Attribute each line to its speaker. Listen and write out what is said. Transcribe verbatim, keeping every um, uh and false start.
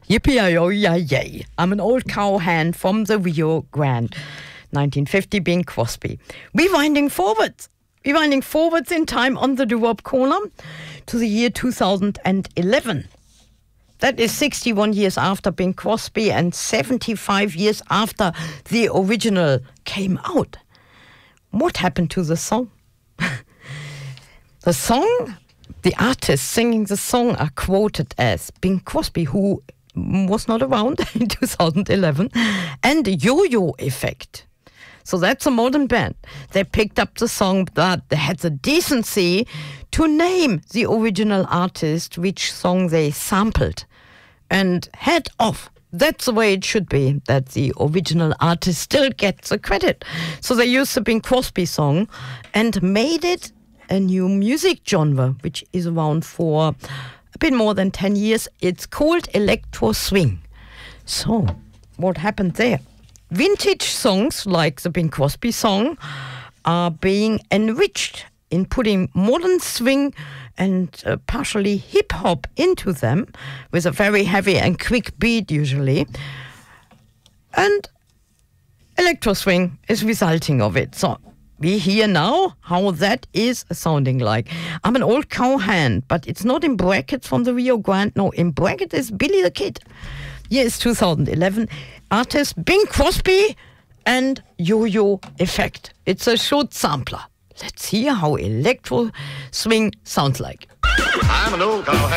Speaker 1: Yippee-yi-yo-yi-yay. I'm an old cowhand from the Rio Grande. nineteen fifty, Bing Crosby. Rewinding forwards. Rewinding forwards in time on the doo-wop corner to the year two thousand eleven. That is sixty-one years after Bing Crosby and seventy-five years after the original came out. What happened to the song? The song, the artists singing the song are quoted as Bing Crosby, who was not around in two thousand eleven, and Yo-Yo Effect. So that's a modern band. They picked up the song, but they had the decency to name the original artist, which song they sampled. And head off. That's the way it should be, that the original artist still gets the credit. So they used the Bing Crosby song and made it a new music genre, which is around for a bit more than ten years. It's called electro swing. So, what happened there? Vintage songs like the Bing Crosby song are being enriched in putting modern swing and uh, partially hip-hop into them with a very heavy and quick beat usually. And electro swing is resulting of it. So we hear now how that is sounding like. I'm an old cowhand, but it's not in brackets from the Rio Grande. No, in bracket is Billy the Kid. Year is two thousand eleven. Artist Bing Crosby and Yo-Yo Effect. It's a short sampler. Let's hear how electro swing sounds like.
Speaker 2: I'm an old cowhand.